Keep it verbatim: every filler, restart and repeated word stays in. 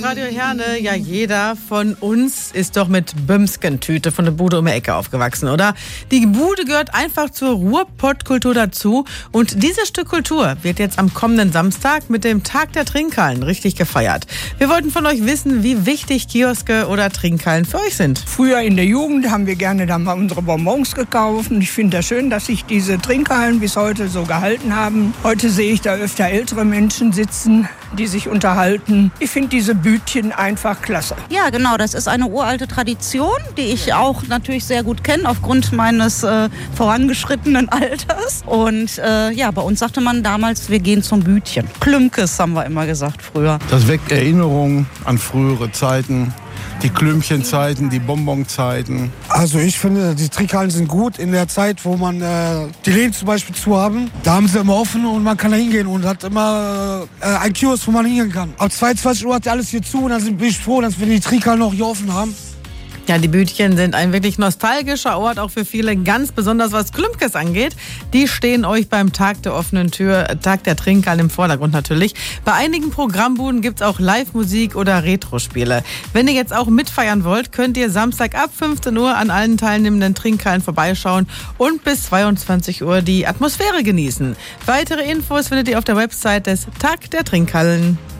Radio Herne. Ja, jeder von uns ist doch mit Bömskentüte von der Bude um die Ecke aufgewachsen, oder? Die Bude gehört einfach zur Ruhrpottkultur dazu. Und dieses Stück Kultur wird jetzt am kommenden Samstag mit dem Tag der Trinkhallen richtig gefeiert. Wir wollten von euch wissen, wie wichtig Kioske oder Trinkhallen für euch sind. Früher in der Jugend haben wir gerne dann mal unsere Bonbons gekauft. Und ich finde das schön, dass sich diese Trinkhallen bis heute so gehalten haben. Heute sehe ich da öfter ältere Menschen sitzen, die sich unterhalten. Ich finde diese Bütchen einfach klasse. Ja, genau, das ist eine uralte Tradition, die ich auch natürlich sehr gut kenne, aufgrund meines äh, vorangeschrittenen Alters. Und äh, ja, bei uns sagte man damals, wir gehen zum Bütchen. Klümkes haben wir immer gesagt früher. Das weckt Erinnerungen an frühere Zeiten. Die Klümpchenzeiten, die Bonbonzeiten. Also ich finde, die Trinkhallen sind gut in der Zeit, wo man äh, die Läden zum Beispiel zu haben. Da haben sie immer offen und man kann da hingehen und hat immer äh, ein Kiosk, wo man hingehen kann. Ab zweiundzwanzig Uhr hat ja alles hier zu und dann bin ich froh, dass wir die Trinkhallen noch hier offen haben. Ja, die Bütchen sind ein wirklich nostalgischer Ort, auch für viele, ganz besonders was Klümkes angeht. Die stehen euch beim Tag der offenen Tür, Tag der Trinkhallen im Vordergrund natürlich. Bei einigen Programmbuden gibt's auch Live-Musik oder Retro-Spiele. Wenn ihr jetzt auch mitfeiern wollt, könnt ihr Samstag ab fünfzehn Uhr an allen teilnehmenden Trinkhallen vorbeischauen und bis zweiundzwanzig Uhr die Atmosphäre genießen. Weitere Infos findet ihr auf der Website des Tag der Trinkhallen.